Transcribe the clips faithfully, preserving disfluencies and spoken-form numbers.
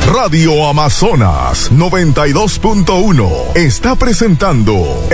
Radio Amazonas noventa y dos punto uno está presentando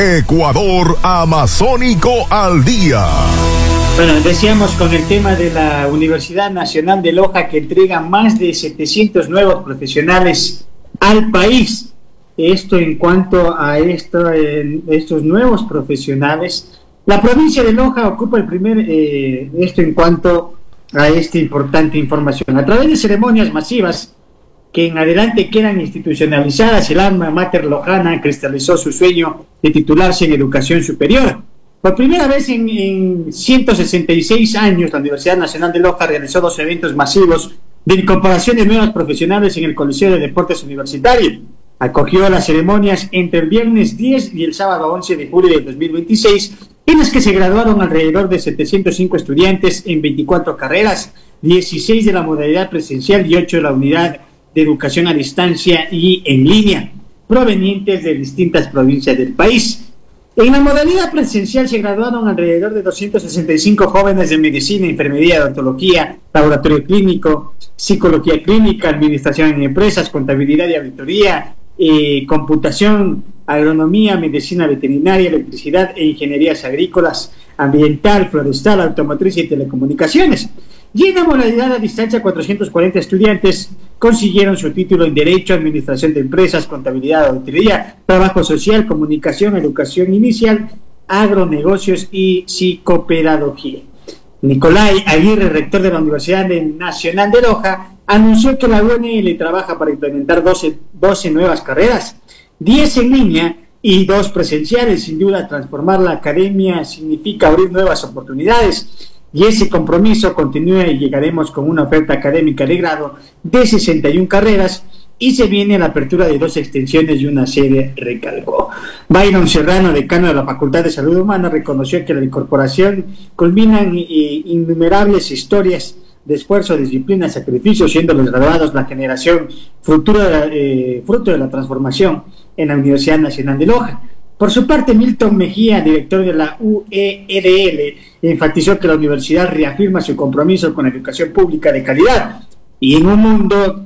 Ecuador Amazónico al Día. Bueno, decíamos con el tema de la Universidad Nacional de Loja, que entrega más de setecientos nuevos profesionales al país. Esto en cuanto a esto, eh, estos nuevos profesionales. La provincia de Loja ocupa el primer, eh, esto en cuanto a esta importante información. A través de ceremonias masivas que en adelante quedan institucionalizadas, el alma mater lojana cristalizó su sueño de titularse en educación superior. Por primera vez en, en ciento sesenta y seis años, la Universidad Nacional de Loja realizó dos eventos masivos de incorporación de nuevos profesionales en el Coliseo de Deportes Universitario. Acogió las ceremonias entre el viernes diez y el sábado once de julio de dos mil veintiséis, en las que se graduaron alrededor de setecientos cinco estudiantes en veinticuatro carreras, dieciséis de la modalidad presencial y ocho de la unidad de educación a distancia y en línea, provenientes de distintas provincias del país. En la modalidad presencial se graduaron alrededor de doscientos sesenta y cinco jóvenes de medicina, enfermería, odontología, laboratorio clínico, psicología clínica, administración en empresas, contabilidad y auditoría, eh, computación, agronomía, medicina veterinaria, electricidad e ingenierías agrícolas, ambiental, forestal, automotriz y telecomunicaciones. Y en la modalidad a distancia, cuatrocientos cuarenta estudiantes consiguieron su título en Derecho, Administración de Empresas, Contabilidad, Auditoría, Trabajo Social, Comunicación, Educación Inicial, Agronegocios y Psicopedagogía. Nicolai Aguirre, rector de la Universidad Nacional de Loja, anunció que la U N L trabaja para implementar doce, doce nuevas carreras, diez en línea y dos presenciales. Sin duda, transformar la academia significa abrir nuevas oportunidades. Y ese compromiso continúa y llegaremos con una oferta académica de grado de sesenta y una carreras y se viene la apertura de dos extensiones y una sede, recalcó. Byron Serrano, decano de la Facultad de Salud Humana, reconoció que la incorporación culminan innumerables historias de esfuerzo, disciplina, sacrificio, siendo los graduados la generación futura, eh, fruto de la transformación en la Universidad Nacional de Loja. Por su parte, Milton Mejía, director de la U E R L, enfatizó que la universidad reafirma su compromiso con la educación pública de calidad y en un mundo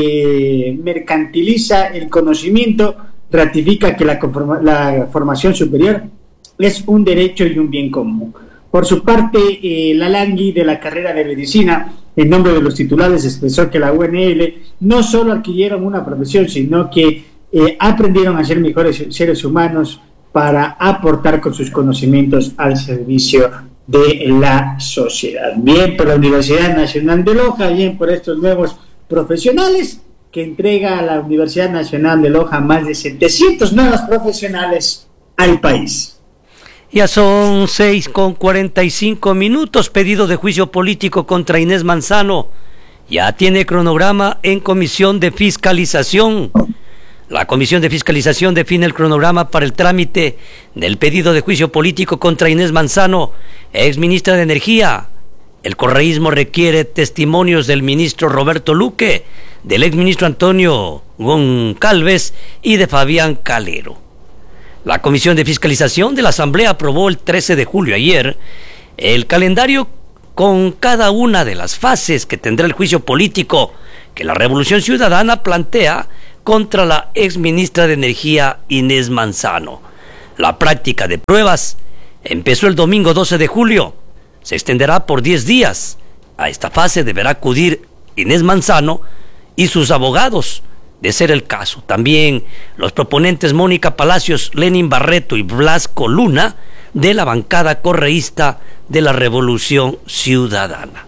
que mercantiliza el conocimiento, ratifica que la, la formación superior es un derecho y un bien común. Por su parte, eh, la Langui de la carrera de medicina, en nombre de los titulares, expresó que la U N L no solo adquirieron una profesión, sino que Eh, aprendieron a ser mejores seres humanos para aportar con sus conocimientos al servicio de la sociedad. Bien por la Universidad Nacional de Loja, bien por estos nuevos profesionales que entrega a la Universidad Nacional de Loja más de setecientos nuevos profesionales al país. Ya son seis con cuarenta y cinco minutos. Pedido de juicio político contra Inés Manzano ya tiene cronograma en comisión de fiscalización. La Comisión de Fiscalización define el cronograma para el trámite del pedido de juicio político contra Inés Manzano, ex ministra de Energía. El correísmo requiere testimonios del ministro Roberto Luque, del ex ministro Antonio Goncalves y de Fabián Calero. La Comisión de Fiscalización de la Asamblea aprobó el trece de julio, ayer, el calendario con cada una de las fases que tendrá el juicio político que la Revolución Ciudadana plantea contra la exministra de Energía Inés Manzano. La práctica de pruebas empezó el domingo doce de julio. Se extenderá por diez días. A esta fase deberá acudir Inés Manzano y sus abogados, de ser el caso. También los proponentes Mónica Palacios, Lenin Barreto y Blasco Luna, de la bancada correísta de la Revolución Ciudadana.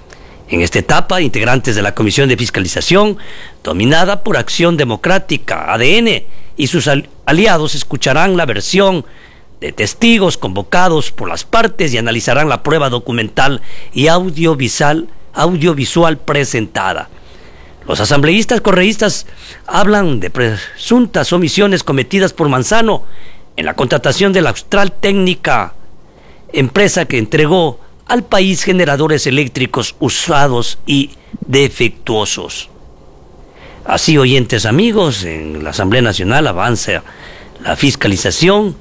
En esta etapa, integrantes de la Comisión de Fiscalización, dominada por Acción Democrática, A D N, y sus aliados escucharán la versión de testigos convocados por las partes y analizarán la prueba documental y audiovisual, audiovisual presentada. Los asambleístas correístas hablan de presuntas omisiones cometidas por Manzano en la contratación de la Austral Técnica, empresa que entregó al país generadores eléctricos usados y defectuosos. Así, oyentes amigos, en la Asamblea Nacional avanza la fiscalización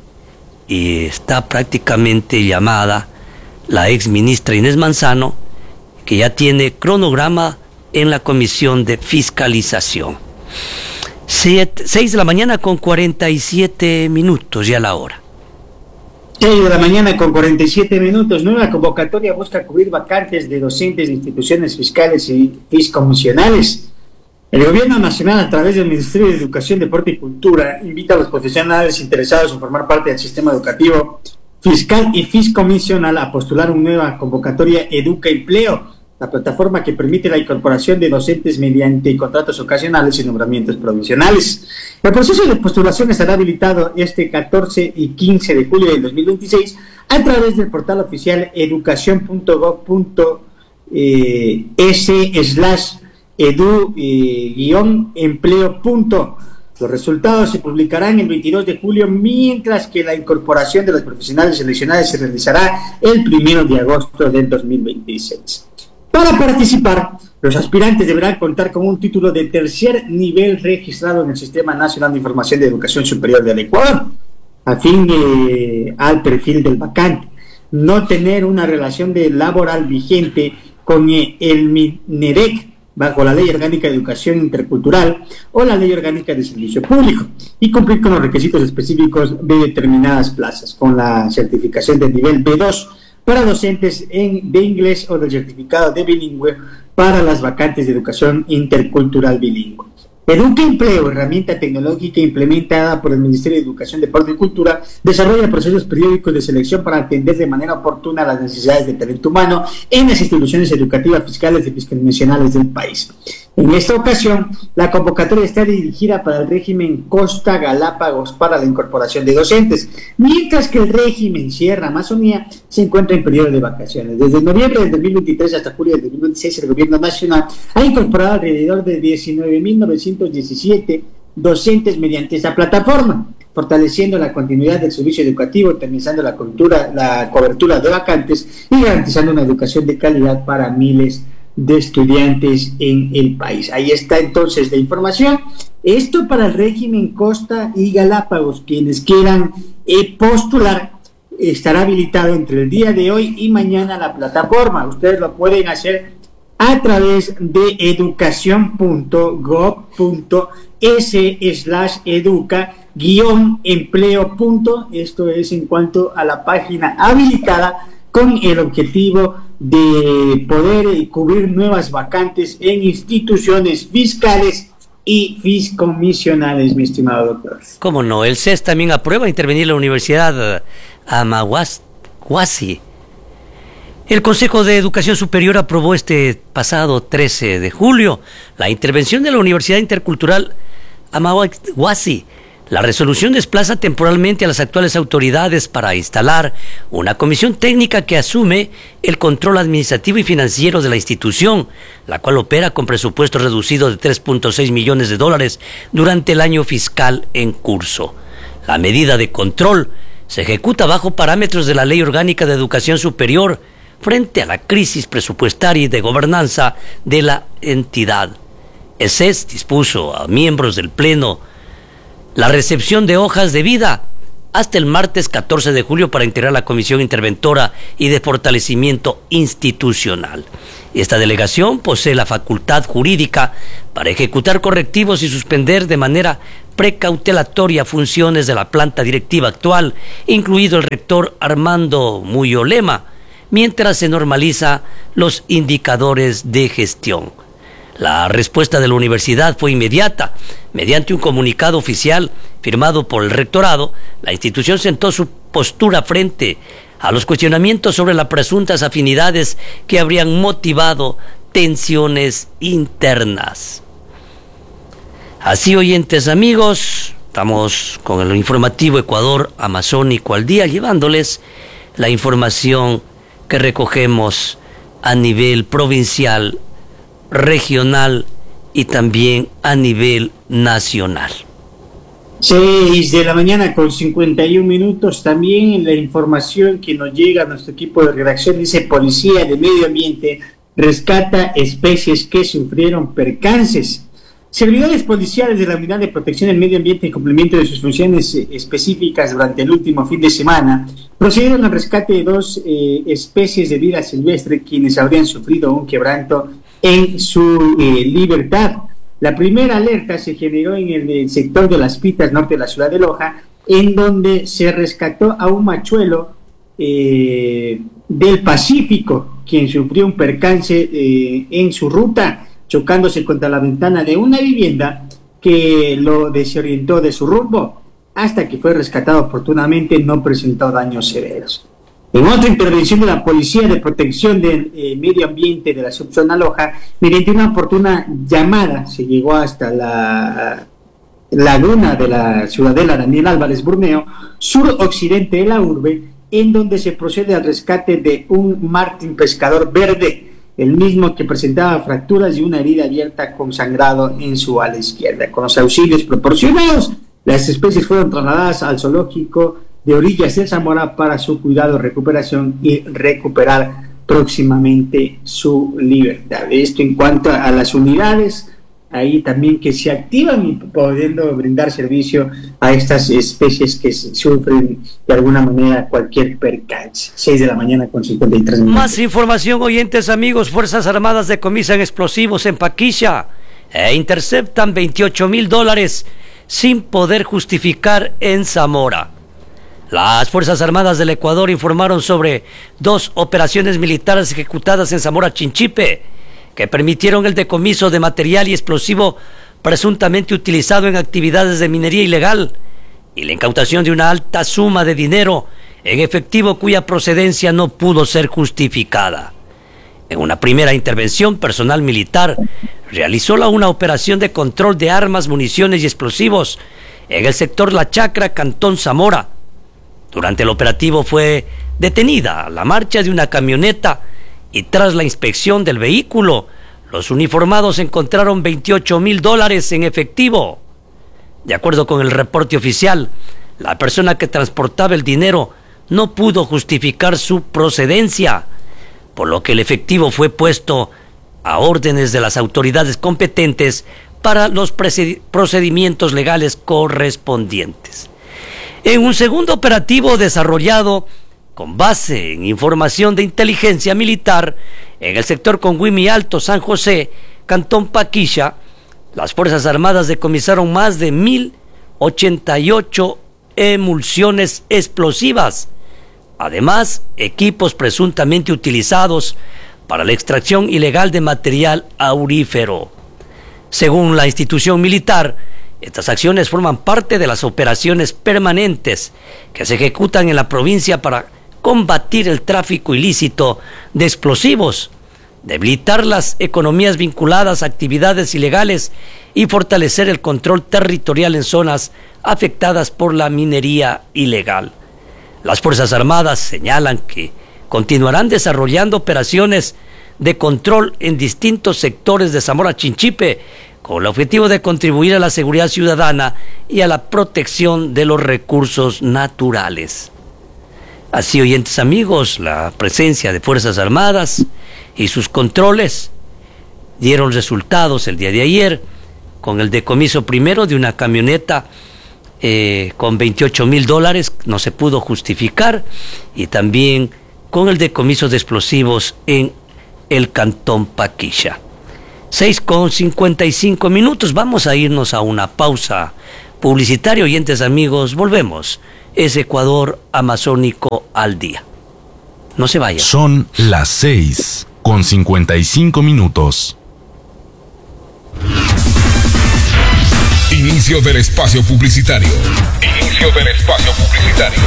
y está prácticamente llamada la ex ministra Inés Manzano, que ya tiene cronograma en la Comisión de Fiscalización. seis de la mañana con cuarenta y siete minutos, ya la hora. seis de la mañana con cuarenta y siete minutos. Nueva convocatoria busca cubrir vacantes de docentes de instituciones fiscales y fiscomisionales. El Gobierno Nacional, a través del Ministerio de Educación, Deporte y Cultura, invita a los profesionales interesados en formar parte del sistema educativo, fiscal y fiscomisional a postular una nueva convocatoria Educa Empleo, la plataforma que permite la incorporación de docentes mediante contratos ocasionales y nombramientos provisionales. El proceso de postulación estará habilitado este catorce y quince de julio del dos mil veintiséis a través del portal oficial educación punto gob punto es slash edu guión empleo. Los resultados se publicarán el veintidós de julio, mientras que la incorporación de los profesionales seleccionados se realizará el primero de agosto del dos mil veintiséis. Para participar, los aspirantes deberán contar con un título de tercer nivel registrado en el Sistema Nacional de Información de Educación Superior del Ecuador, afín eh, al perfil del vacante, no tener una relación de laboral vigente con el MINEREC bajo la Ley Orgánica de Educación Intercultural o la Ley Orgánica de Servicio Público, y cumplir con los requisitos específicos de determinadas plazas, con la certificación del nivel B dos para docentes en, de inglés o del certificado de bilingüe para las vacantes de educación intercultural bilingüe. Educa Empleo, herramienta tecnológica implementada por el Ministerio de Educación, Deporte y Cultura, desarrolla procesos periódicos de selección para atender de manera oportuna las necesidades de talento humano en las instituciones educativas, fiscales y fiscomisionales del país. En esta ocasión, la convocatoria está dirigida para el régimen Costa Galápagos para la incorporación de docentes, mientras que el régimen Sierra Amazonía se encuentra en periodo de vacaciones. Desde noviembre del dos mil veintitrés hasta julio del dos mil veintiséis, el Gobierno Nacional ha incorporado alrededor de diecinueve mil novecientos diecisiete docentes mediante esta plataforma, fortaleciendo la continuidad del servicio educativo, optimizando la, cultura, la cobertura de vacantes y garantizando una educación de calidad para miles de estudiantes en el país. Ahí está entonces la información. Esto para el régimen Costa y Galápagos. Quienes quieran eh, postular, estará habilitado entre el día de hoy y mañana la plataforma. Ustedes lo pueden hacer a través de educación punto gob punto es slash educa guión empleo. Esto es en cuanto a la página habilitada con el objetivo de poder cubrir nuevas vacantes en instituciones fiscales y fiscomisionales, mi estimado doctor. ¿Cómo no? El C E S también aprueba intervenir la Universidad Amaguasi. El Consejo de Educación Superior aprobó este pasado trece de julio la intervención de la Universidad Intercultural Amaguasi. La resolución desplaza temporalmente a las actuales autoridades para instalar una comisión técnica que asume el control administrativo y financiero de la institución, la cual opera con presupuesto reducido de tres punto seis millones de dólares durante el año fiscal en curso. La medida de control se ejecuta bajo parámetros de la Ley Orgánica de Educación Superior frente a la crisis presupuestaria y de gobernanza de la entidad. El C E S dispuso a miembros del Pleno la recepción de hojas de vida hasta el martes catorce de julio para integrar la comisión interventora y de fortalecimiento institucional. Esta delegación posee la facultad jurídica para ejecutar correctivos y suspender de manera precautelatoria funciones de la planta directiva actual, incluido el rector Armando Muyolema, mientras se normaliza los indicadores de gestión. La respuesta de la universidad fue inmediata. Mediante un comunicado oficial firmado por el rectorado, la institución sentó su postura frente a los cuestionamientos sobre las presuntas afinidades que habrían motivado tensiones internas. Así, oyentes amigos, estamos con el informativo Ecuador Amazónico al día, llevándoles la información que recogemos a nivel provincial, regional y también a nivel nacional. seis de la mañana con cincuenta y un minutos. También la información que nos llega a nuestro equipo de redacción dice: Policía de Medio Ambiente rescata especies que sufrieron percances. Servidores policiales de la Unidad de Protección del Medio Ambiente, en cumplimiento de sus funciones específicas durante el último fin de semana, procedieron al rescate de dos eh, especies de vida silvestre quienes habrían sufrido un quebranto en su eh, libertad. La primera alerta se generó en el, el sector de Las Pitas, norte de la ciudad de Loja, en donde se rescató a un machuelo eh, del Pacífico, quien sufrió un percance eh, en su ruta, chocándose contra la ventana de una vivienda que lo desorientó de su rumbo, hasta que fue rescatado. Oportunamente no presentó daños severos. En otra intervención de la Policía de Protección del eh, Medio Ambiente de la subzona Loja, mediante una oportuna llamada, se llegó hasta la laguna de la ciudadela Daniel Álvarez Burneo, suroccidente de la urbe, en donde se procede al rescate de un martín pescador verde, el mismo que presentaba fracturas y una herida abierta con sangrado en su ala izquierda. Con los auxilios proporcionados, las especies fueron trasladadas al zoológico de Orillas de Zamora para su cuidado, recuperación y recuperar próximamente su libertad. Esto en cuanto a las unidades, ahí también que se activan y pudiendo brindar servicio a estas especies que sufren de alguna manera cualquier percance. seis de la mañana con cincuenta y tres minutos. Más información, oyentes amigos. Fuerzas Armadas decomisan explosivos en Paquilla e interceptan veintiocho mil dólares sin poder justificar en Zamora. Las Fuerzas Armadas del Ecuador informaron sobre dos operaciones militares ejecutadas en Zamora Chinchipe que permitieron el decomiso de material y explosivo presuntamente utilizado en actividades de minería ilegal y la incautación de una alta suma de dinero en efectivo cuya procedencia no pudo ser justificada. En una primera intervención, personal militar realizó la una operación de control de armas, municiones y explosivos en el sector La Chacra, Cantón Zamora. Durante el operativo fue detenida la marcha de una camioneta y tras la inspección del vehículo, los uniformados encontraron veintiocho mil dólares en efectivo. De acuerdo con el reporte oficial, la persona que transportaba el dinero no pudo justificar su procedencia, por lo que el efectivo fue puesto a órdenes de las autoridades competentes para los procedimientos legales correspondientes. En un segundo operativo desarrollado con base en información de inteligencia militar en el sector Conguimi Alto, San José, Cantón Paquilla, las Fuerzas Armadas decomisaron más de mil ochenta y ocho emulsiones explosivas. Además, equipos presuntamente utilizados para la extracción ilegal de material aurífero. Según la institución militar, estas acciones forman parte de las operaciones permanentes que se ejecutan en la provincia para combatir el tráfico ilícito de explosivos, debilitar las economías vinculadas a actividades ilegales y fortalecer el control territorial en zonas afectadas por la minería ilegal. Las Fuerzas Armadas señalan que continuarán desarrollando operaciones de control en distintos sectores de Zamora Chinchipe con el objetivo de contribuir a la seguridad ciudadana y a la protección de los recursos naturales. Así, oyentes amigos, la presencia de Fuerzas Armadas y sus controles dieron resultados el día de ayer con el decomiso primero de una camioneta eh, con veintiocho mil dólares, no se pudo justificar, y también con el decomiso de explosivos en el Cantón Paquilla. seis con cincuenta y cinco minutos, vamos a irnos a una pausa publicitaria, oyentes amigos, volvemos. Es Ecuador Amazónico al día. No se vayan. Son las seis con cincuenta y cinco minutos. Inicio del espacio publicitario. Inicio del espacio publicitario.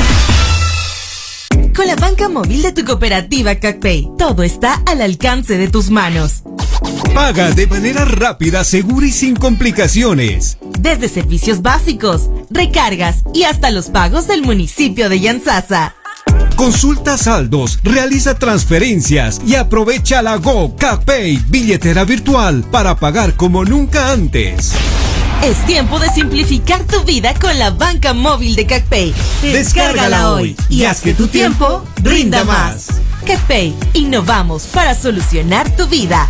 Con la banca móvil de tu cooperativa CacPay, todo está al alcance de tus manos. Paga de manera rápida, segura y sin complicaciones. Desde servicios básicos, recargas y hasta los pagos del municipio de Yantzaza. Consulta saldos, realiza transferencias y aprovecha la Go CacPay, billetera virtual, para pagar como nunca antes. Es tiempo de simplificar tu vida con la banca móvil de CacPay. Descárgala hoy y haz que tu tiempo rinda más. CacPay, innovamos para solucionar tu vida.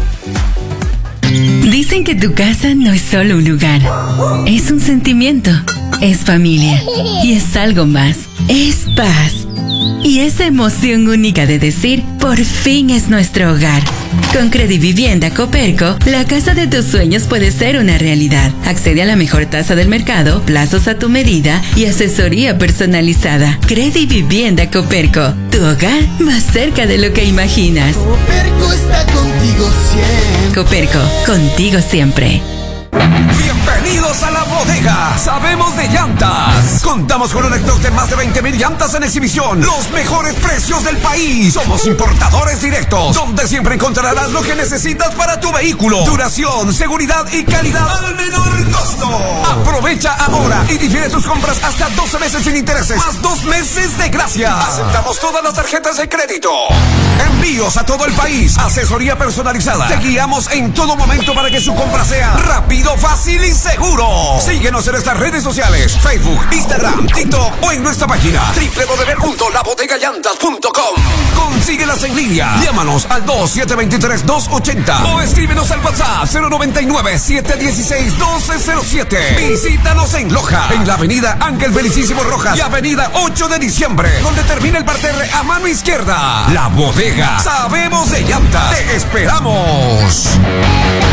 Dicen que tu casa no es solo un lugar, es un sentimiento, es familia y es algo más, es paz. Y esa emoción única de decir, por fin es nuestro hogar. Con Credivivienda Coperco, la casa de tus sueños puede ser una realidad. Accede a la mejor tasa del mercado, plazos a tu medida y asesoría personalizada. Credivivienda Coperco, tu hogar más cerca de lo que imaginas. Coperco está contigo siempre. Coperco, contigo siempre. Bienvenidos a La Bodega. Sabemos de llantas. Contamos con un stock de más de veinte mil llantas en exhibición. Los mejores precios del país. Somos importadores directos, donde siempre encontrarás lo que necesitas para tu vehículo. Duración, seguridad y calidad al menor costo. Aprovecha ahora y difiere tus compras hasta doce meses sin intereses, más dos meses de gracia. Aceptamos todas las tarjetas de crédito. Envíos a todo el país. Asesoría personalizada. Te guiamos en todo momento para que su compra sea rápido, fácil y seguro. Síguenos en nuestras redes sociales: Facebook, Instagram, TikTok o en nuestra página doble u doble u doble u punto la bodega llantas punto com. Consíguelas en línea. Llámanos al dos siete dos tres dos ocho cero o escríbenos al WhatsApp cero noventa y nueve siete dieciséis doce cero siete. Visítanos en Loja, en la avenida Ángel Felicísimo Rojas y avenida ocho de diciembre, donde termina el parterre a mano izquierda. La Bodega. Sabemos de llantas. Te esperamos.